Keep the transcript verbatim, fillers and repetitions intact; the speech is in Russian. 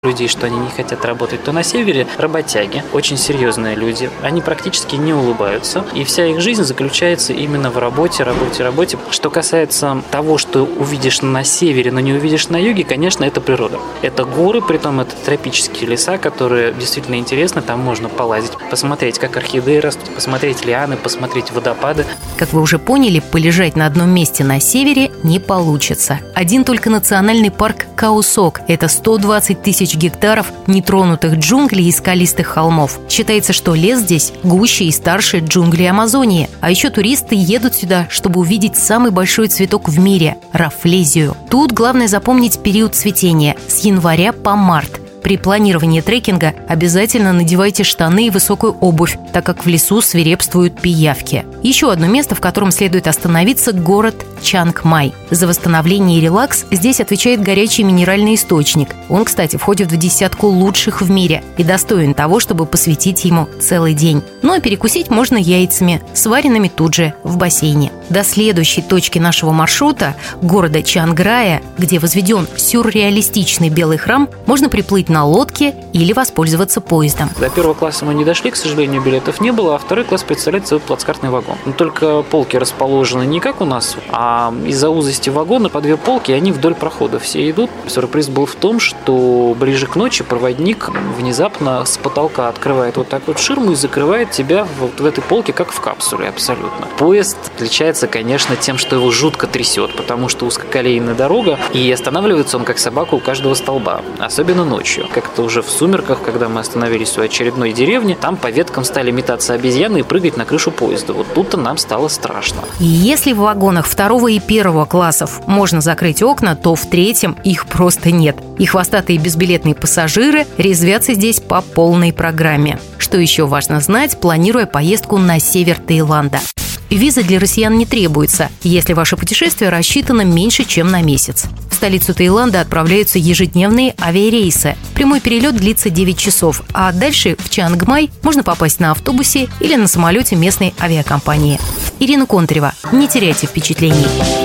людей, что они не хотят работать, то на севере работяги, очень серьезные люди. Они практически не улыбаются, и вся их жизнь заключается именно в работе, работе, работе. Что касается того, что увидишь на севере, но не увидишь на юге, конечно, это природа. Это горы, притом это тропические леса, которые действительно интересны. Там можно полазить, посмотреть, как орхидеи растут, посмотреть лианы, посмотреть водопады. Как вы уже поняли, полежать на одном месте на севере не получится. Один только национальный парк Каусок – это сто двадцать тысяч гектаров нетронутых джунглей и скалистых холмов. Считается, что лес здесь гуще и старше джунглей Амазонии. А еще туристы едут сюда, чтобы увидеть самый большой цветок в мире – рафлезию. Тут главное запомнить период цветения – с января по март. При планировании трекинга обязательно надевайте штаны и высокую обувь, так как в лесу свирепствуют пиявки. Еще одно место, в котором следует остановиться – город Чангмай. За восстановление и релакс здесь отвечает горячий минеральный источник. Он, кстати, входит в десятку лучших в мире и достоин того, чтобы посвятить ему целый день. Ну а перекусить можно яйцами, сваренными тут же в бассейне. До следующей точки нашего маршрута, города Чанграя, где возведен сюрреалистичный белый храм, можно приплыть на лодке или воспользоваться поездом. До первого класса мы не дошли, к сожалению, билетов не было, а второй класс представляет собой плацкартный вагон. Но только полки расположены не как у нас, а из-за узости вагона по две полки, и они вдоль прохода все идут. Сюрприз был в том, что ближе к ночи проводник внезапно с потолка открывает вот так вот ширму и закрывает тебя вот в этой полке, как в капсуле абсолютно. Поезд отличается, конечно, тем, что его жутко трясет, потому что узкоколейная дорога, и останавливается он как собака у каждого столба, особенно ночью. Как-то уже в сумерках, когда мы остановились у очередной деревни, там по веткам стали метаться обезьяны и прыгать на крышу поезда. Вот тут-то нам стало страшно. И если в вагонах второго и первого классов можно закрыть окна, то в третьем их просто нет. И хвостатые безбилетные пассажиры резвятся здесь по полной программе. Что еще важно знать, планируя поездку на север Таиланда? Виза для россиян не требуется, если ваше путешествие рассчитано меньше, чем на месяц. В столицу Таиланда отправляются ежедневные авиарейсы. Прямой перелет длится девять часов, а дальше в Чангмай можно попасть на автобусе или на самолете местной авиакомпании. Ирина Контрева. Не теряйте впечатлений.